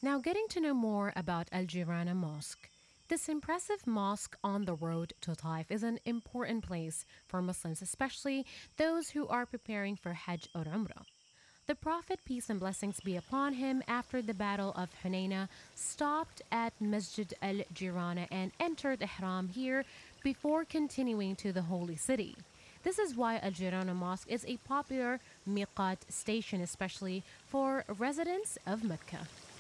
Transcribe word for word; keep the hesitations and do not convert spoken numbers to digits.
Now, getting to know more about Al Jirana Mosque. This impressive mosque on the road to Taif is an important place for Muslims, especially those who are preparing for Hajj or Umrah. The Prophet, peace and blessings be upon him, after the Battle of Hunaina, stopped at Masjid al Jirana and entered Ihram here before continuing to the Holy City. This is why Al Jirana Mosque is a popular miqat station, especially for residents of Mecca.